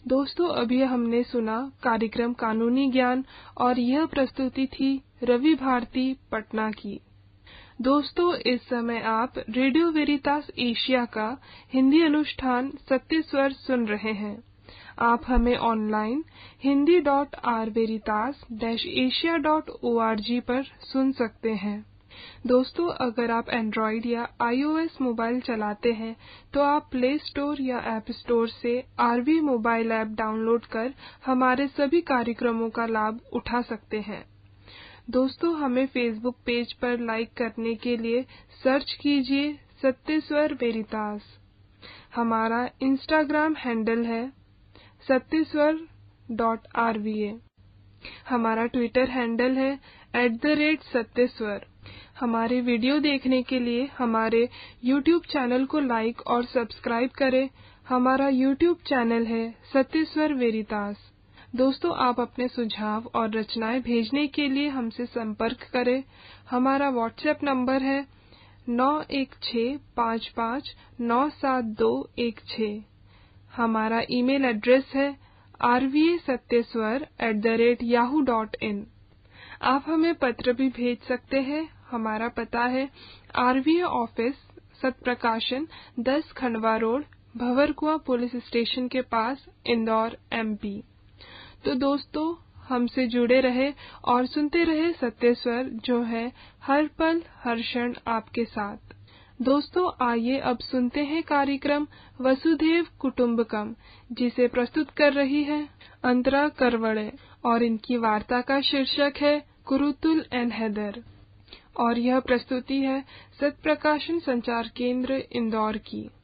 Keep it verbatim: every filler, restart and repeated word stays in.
दोस्तों, अभी हमने सुना कार्यक्रम कानूनी ज्ञान और यह प्रस्तुति थी रवि भारती पटना की। दोस्तों, इस समय आप रेडियो वेरितास एशिया का हिंदी अनुष्ठान सत्य स्वर सुन रहे हैं। आप हमें online Hindi dot are वेरितास dash Asia dot O R G पर सुन सकते हैं। दोस्तों, अगर आप एंड्रॉइड या आईओएस मोबाइल चलाते हैं तो आप प्ले स्टोर या ऐप स्टोर से आरवी मोबाइल ऐप डाउनलोड कर हमारे सभी कार्यक्रमों का लाभ उठा सकते हैं। दोस्तों, हमें फेसबुक पेज पर लाइक करने के लिए सर्च कीजिए सत्य स्वर वेरितास। हमारा इंस्टाग्राम हैंडल है सत्य स्वर डॉट आर वी ए। हमारा ट्विटर हैंडल है एट द रेट सत्य स्वर। हमारे वीडियो देखने के लिए हमारे यूट्यूब चैनल को लाइक और सब्सक्राइब करें। हमारा यूट्यूब चैनल है सत्य स्वर वेरितास। दोस्तों, आप अपने सुझाव और रचनाएं भेजने के लिए हमसे संपर्क करें। हमारा व्हाट्सएप नंबर है नौ एक छः पाँच पाँच नौ सात दो एक छः। हमारा ईमेल एड्रेस है are V A सत्यस्वर at the rate Yahoo dot in. आप हमें पत्र भी भेज सकते हैं। हमारा पता है आरवीए ऑफिस, सतप्रकाशन, दस Khandwa road, Bhanwarkuan police station के पास, इंदौर, एमपी। तो दोस्तों, हमसे जुड़े रहे और सुनते रहे सत्य स्वर, जो है हर पल हर क्षण आपके साथ। दोस्तों, आइए अब सुनते हैं कार्यक्रम वसुधैव कुटुंबकम, जिसे प्रस्तुत कर रही है अंतरा करवड़े, और इनकी वार्ता का शीर्षक है कुरुतुल एंड हैदर, और यह प्रस्तुति है सतप्रकाशन संचार केंद्र इंदौर की।